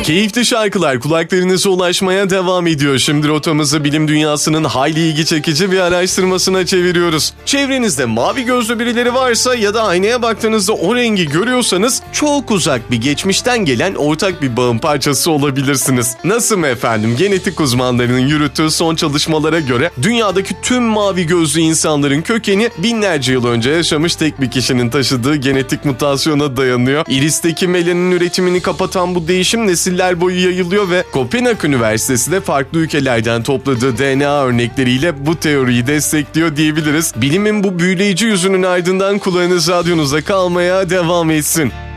Keyifli şarkılar kulaklarınıza ulaşmaya devam ediyor. Şimdi rotamızı bilim dünyasının hayli ilgi çekici bir araştırmasına çeviriyoruz. Çevrenizde mavi gözlü birileri varsa ya da aynaya baktığınızda o rengi görüyorsanız çok uzak bir geçmişten gelen ortak bir bağın parçası olabilirsiniz. Nasıl mı efendim? Genetik uzmanlarının yürüttüğü son çalışmalara göre dünyadaki tüm mavi gözlü insanların kökeni binlerce yıl önce yaşamış tek bir kişinin taşıdığı genetik mutasyona dayanıyor. Iris'teki melanin üretimini kapatan bu değişim nesiller boyu yayılıyor ve Kopenhag Üniversitesi de farklı ülkelerden topladığı DNA örnekleriyle bu teoriyi destekliyor diyebiliriz. Bilimin bu büyüleyici yüzünün ardından kulağınız radyonuzda kalmaya devam etsin.